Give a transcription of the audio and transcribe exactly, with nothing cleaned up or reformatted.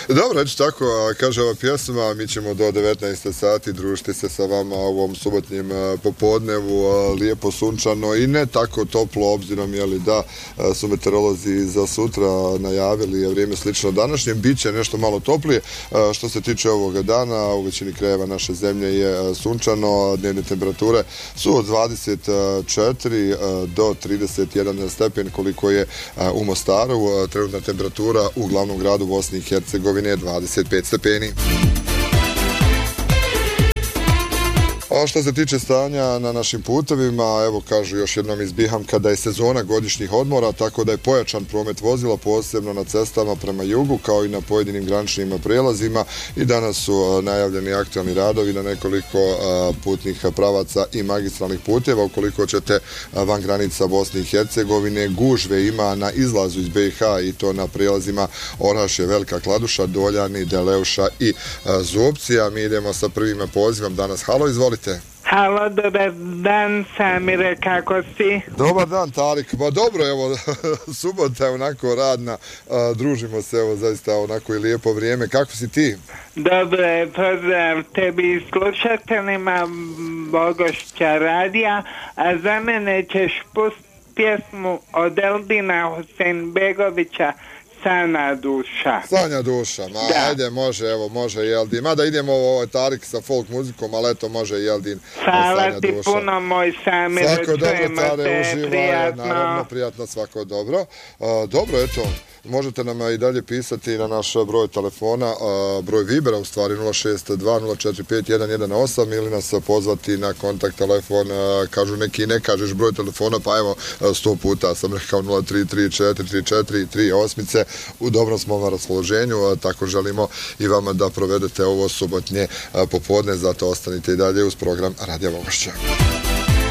Dobro, eto tako, kaže ova pjesma, mi ćemo do devetnaest sati družiti se sa vama u ovom subotnjem popodnevu, lijepo sunčano i ne tako toplo, obzirom je li da su meteorolozi za sutra najavili je vrijeme slično današnjem, bit će nešto malo toplije. Što se tiče ovoga dana, u većini krajeva naše zemlje je sunčano, dnevne temperature su od dvadeset četiri do trideset jedan stepen koliko je u Mostaru, trenutna temperatura u glavnom gradu Bosne i Hercegovine je dvadeset pet stepeni. A što se tiče stanja na našim putevima, evo kažu još jednom izbiham kada je sezona godišnjih odmora, tako da je pojačan promet vozila, posebno na cestama prema jugu, kao i na pojedinim graničnim prijelazima i danas su najavljeni aktualni radovi na nekoliko putnih pravaca i magistralnih puteva. Ukoliko ćete van granica Bosne i Hercegovine, gužve ima na izlazu iz be i ha i to na prijelazima Orašje, Velika Kladuša, Doljani, Deleuša i Zupcija. Mi idemo sa prvim pozivom danas. Halo, izvolite. Halo, dobar dan, Samire, kako si? Dobar dan, Tarik. Pa dobro, evo, subota je onako radna, a, družimo se, evo, zaista onako i lijepo vrijeme. Kako si ti? Dobro je, pozdrav tebi i slušateljima Bogošća radija, a za mene ćeš pustiti pjesmu od Eldina Husein-begovića, Sanja duša. Sanja duša, ma da. Ajde, može, evo, može Jeldin. Mada idemo ovo Tarik sa folk muzikom, ali eto, može Jeldin. Hvala ti duša. Puno, moj Samir, svako dobro, Tare, te, uživaj, prijatno. Naravno, prijatno, svako dobro. Uh, dobro, eto, možete nam i dalje pisati na naš broj telefona, uh, broj Vibera, u stvari nula šest dva nula četiri pet jedan jedan osam, ili nas pozvati na kontakt telefon, uh, kažu neki ne kažeš broj telefona, pa evo, sto puta sam rekao nula tri tri četiri tri četiri tri osmice, u dobrom smo vam raspoloženju, tako želimo i vama da provedete ovo subotnje popodne, zato ostanite i dalje uz program Radija Bogošća.